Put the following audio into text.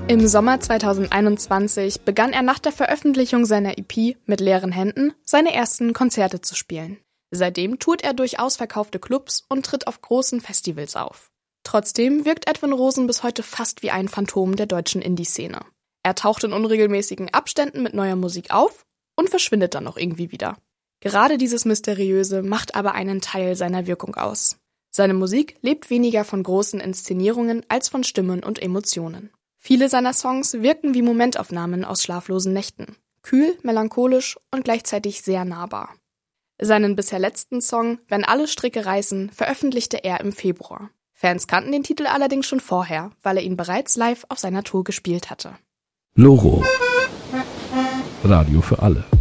Im Sommer 2021 begann er nach der Veröffentlichung seiner EP Mit leeren Händen seine ersten Konzerte zu spielen. Seitdem tourt er durch ausverkaufte Clubs und tritt auf großen Festivals auf. Trotzdem wirkt Edwin Rosen bis heute fast wie ein Phantom der deutschen Indie-Szene. Er taucht in unregelmäßigen Abständen mit neuer Musik auf und verschwindet dann noch irgendwie wieder. Gerade dieses Mysteriöse macht aber einen Teil seiner Wirkung aus. Seine Musik lebt weniger von großen Inszenierungen als von Stimmen und Emotionen. Viele seiner Songs wirken wie Momentaufnahmen aus schlaflosen Nächten. Kühl, melancholisch und gleichzeitig sehr nahbar. Seinen bisher letzten Song Wenn alle Stricke reißen veröffentlichte er im Februar. Fans kannten den Titel allerdings schon vorher, weil er ihn bereits live auf seiner Tour gespielt hatte. Loro. Radio für alle.